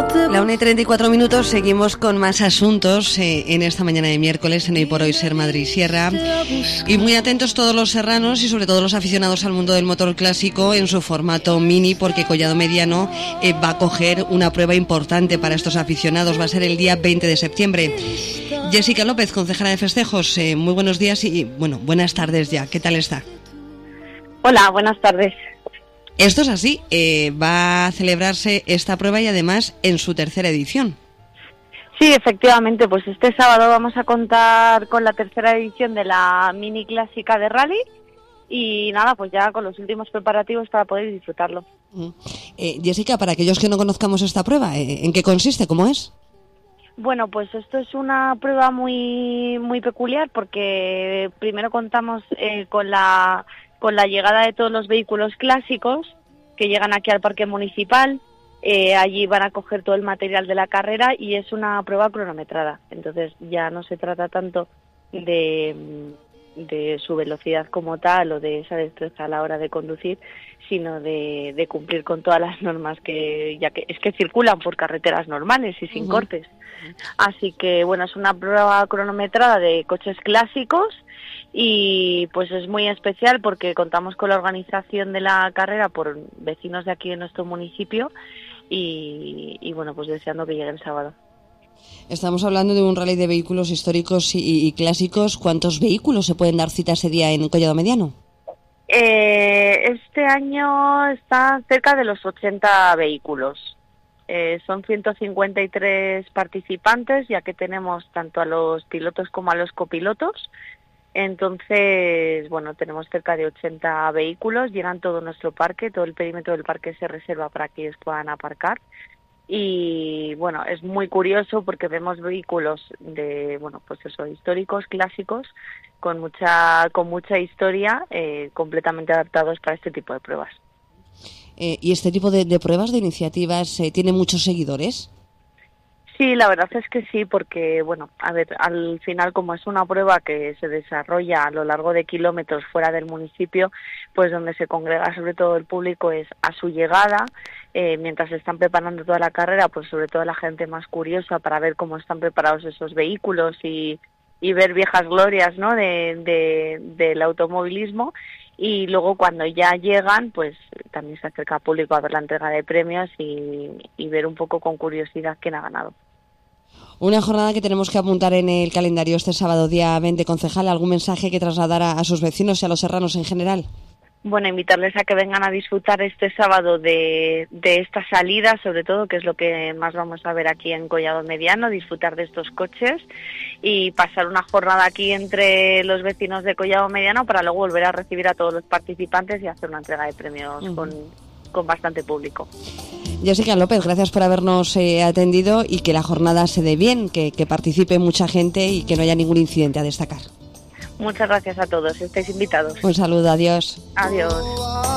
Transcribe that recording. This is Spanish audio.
La 1:34, seguimos con más asuntos en esta mañana de miércoles en Hoy por Hoy Ser Madrid Sierra. Y muy atentos todos los serranos y sobre todo los aficionados al mundo del motor clásico en su formato mini, porque Collado Mediano va a coger una prueba importante para estos aficionados. Va a ser el día 20 de septiembre. Jessica López, concejala de festejos, muy buenos días y buenas tardes ya. ¿Qué tal está? Hola, buenas tardes. Esto es así, va a celebrarse esta prueba y además en su tercera edición. Sí, efectivamente, pues este sábado vamos a contar con la tercera edición de la mini clásica de rally y nada, pues ya con los últimos preparativos para poder disfrutarlo. Jessica, para aquellos que no conozcamos esta prueba, ¿en qué consiste? ¿Cómo es? Bueno, pues esto es una prueba muy peculiar porque primero contamos con la llegada de todos los vehículos clásicos que llegan aquí al parque municipal. Allí van a coger todo el material de la carrera y es una prueba cronometrada. Entonces ya no se trata tanto de su velocidad como tal o de esa destreza a la hora de conducir, sino de cumplir con todas las normas que circulan por carreteras normales y sin cortes. Así que bueno, es una prueba cronometrada de coches clásicos y pues es muy especial porque contamos con la organización de la carrera por vecinos de aquí de nuestro municipio y bueno, pues deseando que llegue el sábado. Estamos hablando de un rally de vehículos históricos y clásicos. ¿Cuántos vehículos se pueden dar cita ese día en Collado Mediano? Este año están cerca de los 80 vehículos. Son 153 participantes, ya que tenemos tanto a los pilotos como a los copilotos. Entonces, bueno, tenemos cerca de 80 vehículos, llenan todo nuestro parque, todo el perímetro del parque se reserva para que ellos puedan aparcar. Y bueno, es muy curioso porque vemos vehículos de, históricos, clásicos, con mucha historia, completamente adaptados para este tipo de pruebas. ¿Y este tipo de pruebas, de iniciativas, tiene muchos seguidores? Sí, la verdad es que sí, porque, bueno, a ver, al final como es una prueba que se desarrolla a lo largo de kilómetros fuera del municipio, pues donde se congrega sobre todo el público es a su llegada, mientras están preparando toda la carrera, pues sobre todo la gente más curiosa para ver cómo están preparados esos vehículos y ver viejas glorias, ¿no?, del automovilismo. Y luego cuando ya llegan, pues también se acerca al público a ver la entrega de premios y ver un poco con curiosidad quién ha ganado. Una jornada que tenemos que apuntar en el calendario este sábado, día 20, concejal. ¿Algún mensaje que trasladar a sus vecinos y a los serranos en general? Bueno, invitarles a que vengan a disfrutar este sábado de esta salida, sobre todo, que es lo que más vamos a ver aquí en Collado Mediano, disfrutar de estos coches y pasar una jornada aquí entre los vecinos de Collado Mediano para luego volver a recibir a todos los participantes y hacer una entrega de premios con bastante público. Jessica López, gracias por habernos atendido y que la jornada se dé bien, que participe mucha gente y que no haya ningún incidente a destacar. Muchas gracias a todos, estáis invitados. Un saludo, adiós. Adiós.